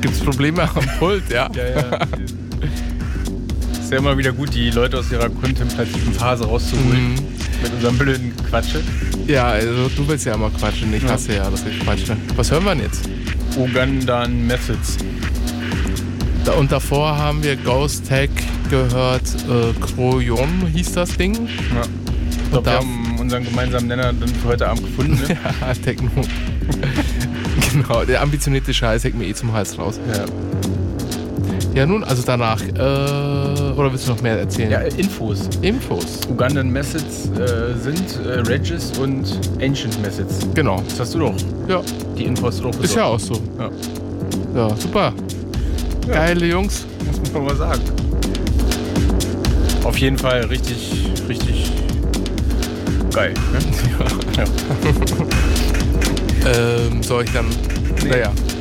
Gibt's Probleme am Pult, ja? Ja. Ist ja immer wieder gut, die Leute aus ihrer kontemplativen Phase rauszuholen. Mit unserem blöden Quatsche. Ja, also du willst ja immer quatschen, ich hasse ja das Gequatsche. Was hören wir denn jetzt? Ugandan Methods. Und davor haben wir Ghost Tech gehört, Kroyon hieß das Ding. Ja. Ich glaube, wir haben unseren gemeinsamen Nenner dann für heute Abend gefunden. Ne? Ja, Techno. Genau, der ambitionierte Scheiß hängt mir zum Hals raus. Ja, nun, also danach, oder willst du noch mehr erzählen? Ja, Infos. Ugandan Methods sind Regis und Ancient Methods. Genau. Das hast du doch. Ja. Die Infos hast du doch besorgt. Ist ja auch so. Ja, super. Ja. Geile Jungs. Muss man mal sagen. Auf jeden Fall richtig geil. Ne? Ja. Soll ich dann... Nee. Naja.